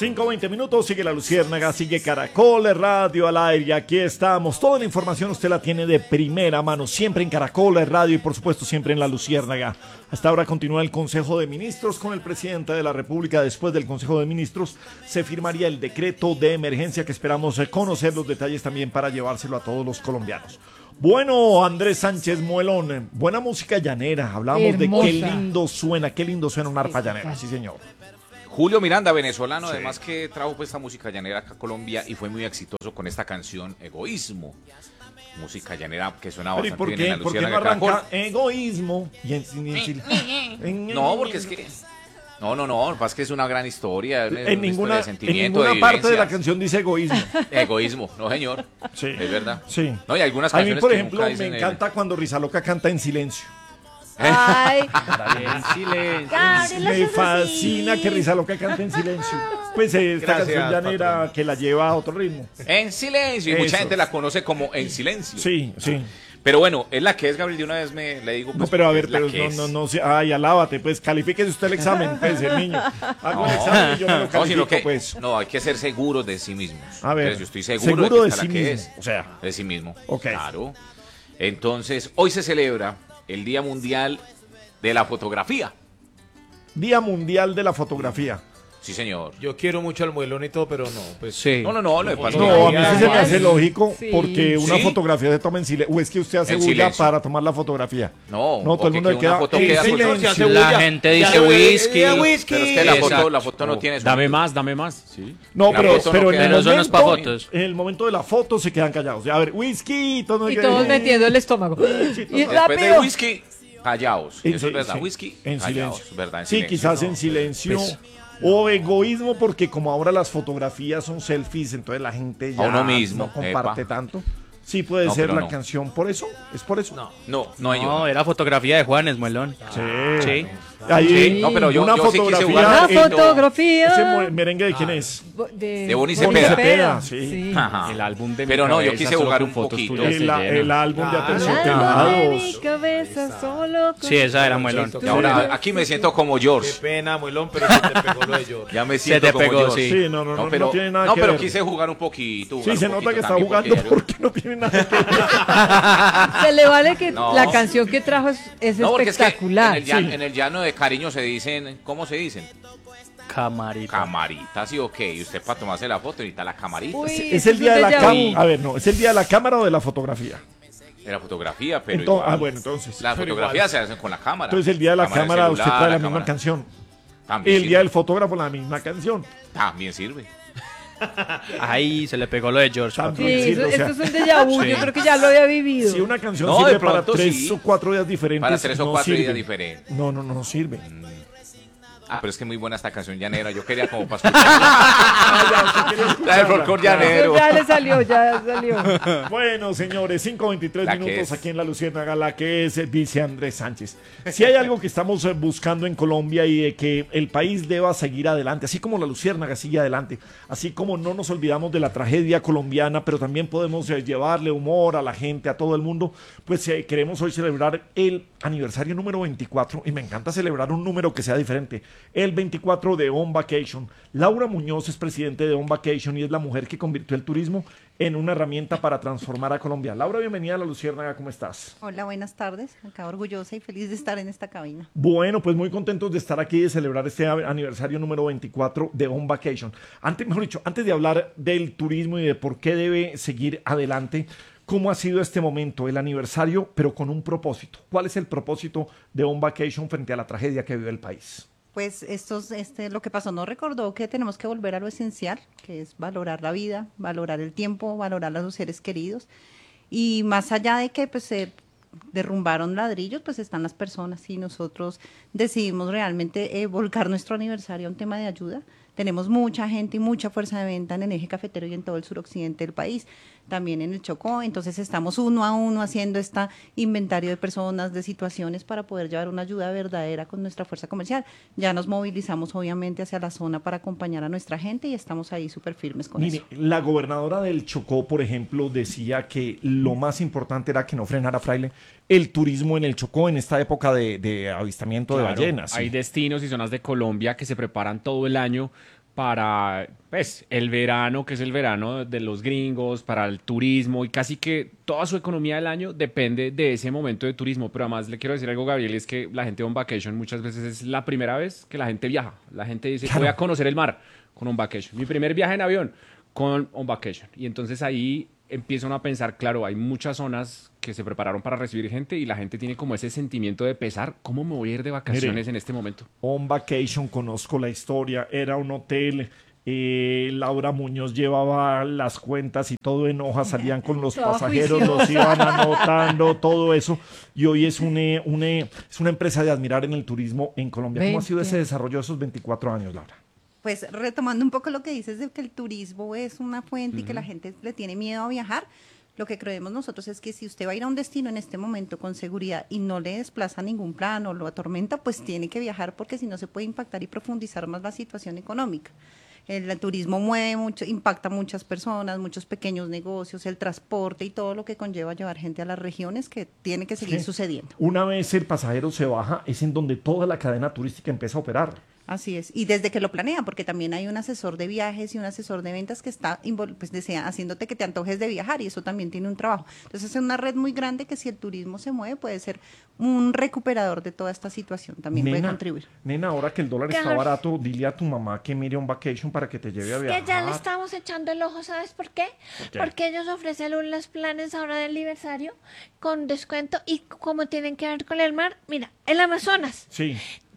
5:20, sigue La Luciérnaga, sigue Caracol Radio al aire y aquí estamos. Toda la información usted la tiene de primera mano, siempre en Caracol Radio y por supuesto siempre en La Luciérnaga. Hasta ahora continúa el Consejo de Ministros con el presidente de la República. Después del Consejo de Ministros se firmaría el decreto de emergencia que esperamos conocer los detalles también para llevárselo a todos los colombianos. Bueno, Andrés Sánchez Muelón, buena música llanera. Hablábamos de qué lindo suena una arpa llanera, sí señor. Julio Miranda, venezolano, sí. Además que trajo pues esta música llanera acá a Colombia y fue muy exitoso con esta canción Egoísmo. Música llanera que suena bastante bien en La Luciérnaga. ¿Por qué no arranca Egoísmo? No, porque es que... No, pasa que es una gran historia. En ninguna parte de la canción dice egoísmo. Egoísmo, no señor. Sí. Es verdad. Sí. No, y algunas canciones a mí, por ejemplo, me encanta cuando Rizaloca canta En Silencio. Ay, En silencio. Me fascina que Rizaloca cante En Silencio. Pues esta canción llanera que la lleva a otro ritmo. En Silencio. Y mucha gente la conoce como En Silencio. Sí. Pero bueno, es la que es, Gabriel, de una vez le digo. Pues, no, pero a ver, ay, alábate, pues, califíquese usted el examen, pues, el niño. Hago el examen y yo me lo califico, pues. No, hay que ser seguros de sí mismos. A ver, entonces, yo estoy seguro de sí mismo. O sea, de sí mismo. Ok. Claro. Entonces, hoy se celebra el Día Mundial de la Fotografía. Día Mundial de la Fotografía. Sí, señor. Yo quiero mucho al Muelón y todo, pero no, pues sí. No, lo que pasa no, a mí sí se me hace lógico, porque una fotografía se toma en silencio. O es que usted hace bulla para tomar la fotografía. No, todo el mundo queda en silencio. La gente dice whisky. Pero es que la foto no tiene... Dame más. Sí. No, pero eso no es para fotos. En el momento de la foto se quedan callados. A ver, whisky. Y todos metiendo el estómago. Y después de whisky, callados. Eso es verdad, whisky, en callados. Silencio. ¿Verdad? Sí, quizás en silencio. O egoísmo, porque como ahora las fotografías son selfies, entonces la gente ya uno mismo, no comparte tanto. Sí, puede ser la canción. ¿Por eso? ¿Es por eso? No, era fotografía de Juanes, Muelón. Sí. Ahí, no, pero yo sí quise jugar. Una fotografía. ¿Ese merengue de quién es? De Boni Cepeda. Sí. El álbum de Pero no, yo quise jugar un poquito. El álbum de Aterciopelados. Sí, esa era Muelón. Y ahora aquí me siento como George. Qué pena, Muelón, pero se te pegó lo de George. Ya me siento como George. Sí, no tiene nada que ver. No, pero quise jugar un poquito. Sí, se nota que está jugando porque no tiene nada que ver. Se le vale que la canción que trajo es espectacular. En el llano de cariño se dicen, ¿cómo se dicen? Camarita, sí, ok. Y usted para tomarse la foto necesita la camarita. Es el día de la cámara. A ver, no, ¿es el día de la cámara o de la fotografía? De la fotografía, pero entonces. Las fotografías se hacen con la cámara. Entonces el día de la cámara usted trae la misma canción. El día del fotógrafo la misma canción. También sirve. Ahí se le pegó lo de George. Esto es un déjà vu, yo creo que ya lo había vivido. Si una canción sirve para 3 o 4 días diferentes, para 3 o 4 días diferentes. No sirve. Pero es que muy buena esta canción llanera. Yo quería como para escuchar. La del folclor llanero. Ya salió. Bueno, señores, 5:23 minutos aquí en La Luciérnaga, la que es, dice Andrés Sánchez. Si hay algo que estamos buscando en Colombia y de que el país deba seguir adelante, así como La Luciérnaga sigue adelante, así como no nos olvidamos de la tragedia colombiana, pero también podemos llevarle humor a la gente, a todo el mundo, pues queremos hoy celebrar el aniversario número 24 y me encanta celebrar un número que sea diferente. El 24 de On Vacation. Laura Muñoz es presidente de On Vacation y es la mujer que convirtió el turismo en una herramienta para transformar a Colombia. Laura, bienvenida a La Luciérnaga, ¿cómo estás? Hola, buenas tardes. Acá orgullosa y feliz de estar en esta cabina. Bueno, pues muy contentos de estar aquí y de celebrar este aniversario número 24 de On Vacation. Antes de hablar del turismo y de por qué debe seguir adelante, ¿cómo ha sido este momento, el aniversario, pero con un propósito? ¿Cuál es el propósito de On Vacation frente a la tragedia que vive el país? Pues lo que pasó nos recordó que tenemos que volver a lo esencial, que es valorar la vida, valorar el tiempo, valorar a los seres queridos. Y más allá de que pues, se derrumbaron ladrillos, pues están las personas y nosotros decidimos realmente volcar nuestro aniversario a un tema de ayuda. Tenemos mucha gente y mucha fuerza de venta en el eje cafetero y en todo el suroccidente del país, también en el Chocó, entonces estamos uno a uno haciendo este inventario de personas, de situaciones para poder llevar una ayuda verdadera con nuestra fuerza comercial. Ya nos movilizamos obviamente hacia la zona para acompañar a nuestra gente y estamos ahí súper firmes con eso. La gobernadora del Chocó, por ejemplo, decía que lo más importante era que no frenara, Fraile, el turismo en el Chocó en esta época de avistamiento de ballenas. Hay destinos y zonas de Colombia que se preparan todo el año para pues, el verano, que es el verano de los gringos, para el turismo, y casi que toda su economía del año depende de ese momento de turismo. Pero además le quiero decir algo, Gabriel, es que la gente on vacation muchas veces es la primera vez que la gente viaja. La gente dice, voy a conocer el mar con on vacation. Mi primer viaje en avión con on vacation. Y entonces ahí empiezan a pensar, claro, hay muchas zonas que se prepararon para recibir gente y la gente tiene como ese sentimiento de pesar, ¿cómo me voy a ir de vacaciones en este momento? On Vacation, conozco la historia, era un hotel, Laura Muñoz llevaba las cuentas y todo en hojas, salían con los pasajeros, los iban anotando, todo eso, y hoy es una empresa de admirar en el turismo en Colombia. ¿Cómo ha sido ese desarrollo de esos 24 años, Laura? Pues retomando un poco lo que dices de que el turismo es una fuente y que la gente le tiene miedo a viajar, lo que creemos nosotros es que si usted va a ir a un destino en este momento con seguridad y no le desplaza ningún plan o lo atormenta, pues tiene que viajar porque si no se puede impactar y profundizar más la situación económica. El turismo mueve mucho, impacta a muchas personas, muchos pequeños negocios, el transporte y todo lo que conlleva llevar gente a las regiones que tiene que seguir sucediendo. Una vez el pasajero se baja, es en donde toda la cadena turística empieza a operar. Así es, y desde que lo planea, porque también hay un asesor de viajes y un asesor de ventas que está pues, haciéndote que te antojes de viajar y eso también tiene un trabajo. Entonces es una red muy grande que si el turismo se mueve puede ser un recuperador de toda esta situación, también puede contribuir. Nena, ahora que el dólar está barato, dile a tu mamá que mire on vacation para que te lleve a viajar. Que ya le estamos echando el ojo, ¿sabes por qué? Porque ellos ofrecen los planes ahora de aniversario con descuento y como tienen que ver con el mar, mira, el Amazonas. Sí.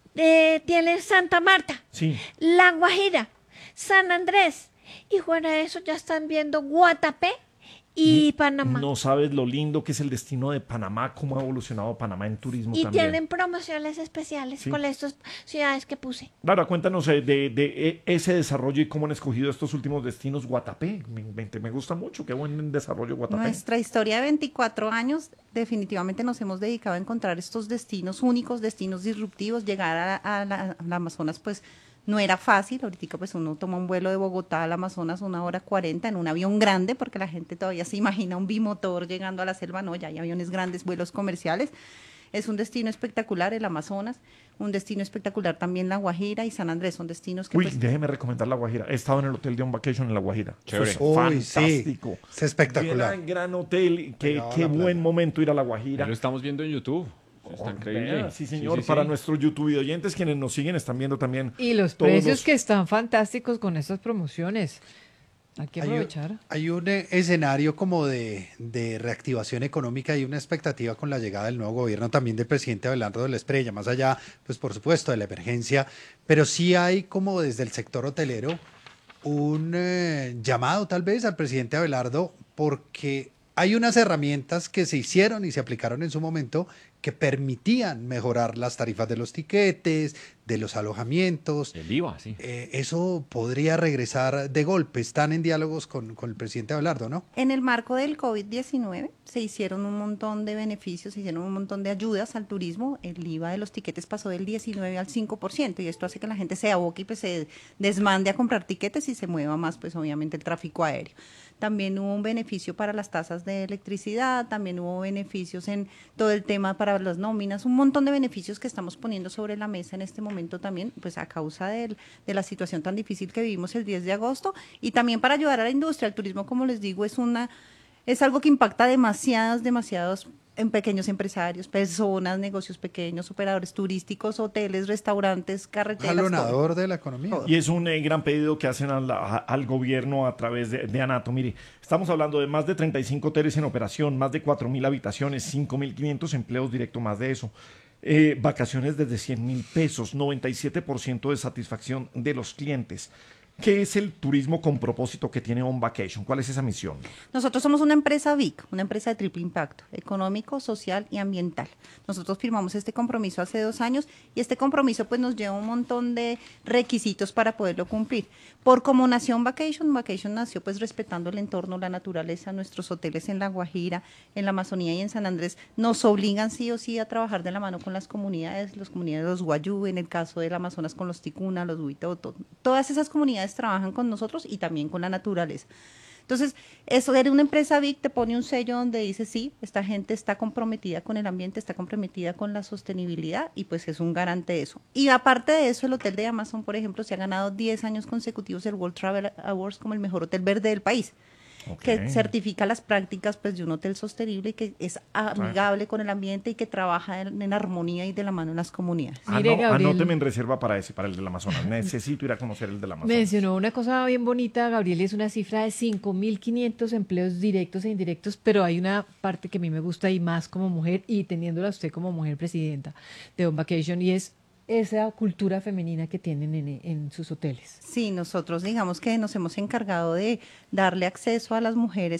Tiene Santa Marta, sí. La Guajira, San Andrés y fuera de eso ya están viendo Guatapé y Panamá. No sabes lo lindo que es el destino de Panamá, cómo ha evolucionado Panamá en turismo y también. Y tienen promociones especiales con estas ciudades que puse. Laura, cuéntanos de ese desarrollo y cómo han escogido estos últimos destinos. Guatapé, me gusta mucho, qué buen desarrollo Guatapé. Nuestra historia de 24 años, definitivamente nos hemos dedicado a encontrar estos destinos únicos, destinos disruptivos, llegar a la Amazonas, pues no era fácil. Ahorita pues uno toma un vuelo de Bogotá al Amazonas 1 hora 40 en un avión grande, porque la gente todavía se imagina un bimotor llegando a la selva, no, ya hay aviones grandes, vuelos comerciales. Es un destino espectacular el Amazonas, un destino espectacular también La Guajira y San Andrés, son destinos que... Uy, déjeme recomendar La Guajira, he estado en el hotel de On Vacation en La Guajira. Chévere. Es fantástico. Sí, es espectacular. Gran hotel, qué buen momento ir a La Guajira. Lo estamos viendo en YouTube. Está increíble. Sí, señor. Para nuestros YouTube oyentes, quienes nos siguen, están viendo también. Y los precios que están fantásticos con estas promociones. Hay que aprovechar. Hay un escenario como de reactivación económica y una expectativa con la llegada del nuevo gobierno también del presidente Abelardo de la Espriella, más allá, pues por supuesto, de la emergencia, pero sí hay como desde el sector hotelero un llamado tal vez al presidente Abelardo porque hay unas herramientas que se hicieron y se aplicaron en su momento que permitían mejorar las tarifas de los tiquetes, de los alojamientos. El IVA, sí. Eso podría regresar de golpe. Están en diálogos con el presidente Abelardo, ¿no? En el marco del COVID-19 se hicieron un montón de beneficios, se hicieron un montón de ayudas al turismo. El IVA de los tiquetes pasó del 19 al 5% y esto hace que la gente se aboque y pues se desmande a comprar tiquetes y se mueva más, pues obviamente, el tráfico aéreo. También hubo un beneficio para las tasas de electricidad, también hubo beneficios en todo el tema para las nóminas, un montón de beneficios que estamos poniendo sobre la mesa en este momento también, pues a causa de la situación tan difícil que vivimos el 10 de agosto y también para ayudar a la industria. El turismo, como les digo, es algo que impacta demasiados en pequeños empresarios, personas, negocios pequeños, operadores turísticos, hoteles, restaurantes, carreteras. Jalonador de la economía. Y es un gran pedido que hacen al gobierno a través de ANATO. Mire, estamos hablando de más de 35 hoteles en operación, más de 4.000 habitaciones, 5.500 empleos directos, más de eso. Vacaciones desde 100.000 pesos, 97% de satisfacción de los clientes. ¿Qué es el turismo con propósito que tiene On Vacation? ¿Cuál es esa misión? Nosotros somos una empresa VIC, una empresa de triple impacto, económico, social y ambiental. Nosotros firmamos este compromiso hace 2 años y este compromiso pues nos lleva un montón de requisitos para poderlo cumplir. Por cómo nació On Vacation nació pues respetando el entorno, la naturaleza. Nuestros hoteles en La Guajira, en la Amazonía y en San Andrés nos obligan sí o sí a trabajar de la mano con las comunidades de los Guayú, en el caso del Amazonas con los Ticuna, los Huitoto, todas esas comunidades trabajan con nosotros y también con la naturaleza. Entonces, eso era una empresa big, te pone un sello donde dice, sí, esta gente está comprometida con el ambiente, está comprometida con la sostenibilidad y pues es un garante de eso. Y aparte de eso, el hotel de Amazon, por ejemplo, se ha ganado 10 años consecutivos el World Travel Awards como el mejor hotel verde del país. Que certifica las prácticas pues de un hotel sostenible y que es amigable con el ambiente y que trabaja en armonía y de la mano en las comunidades. Anóteme en reserva para el del Amazonas. Necesito ir a conocer el del Amazonas. Mencionó una cosa bien bonita, Gabriel, es una cifra de 5.500 empleos directos e indirectos, pero hay una parte que a mí me gusta y más como mujer y teniéndola usted como mujer presidenta de On Vacation, y es esa cultura femenina que tienen en sus hoteles. Sí, nosotros digamos que nos hemos encargado de darle acceso a las mujeres